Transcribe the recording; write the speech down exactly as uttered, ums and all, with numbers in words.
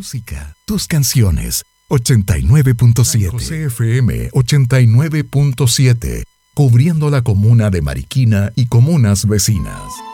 música, tus canciones. ochenta y nueve punto siete. José F M ochenta y nueve punto siete. Cubriendo la comuna de Mariquina y comunas vecinas.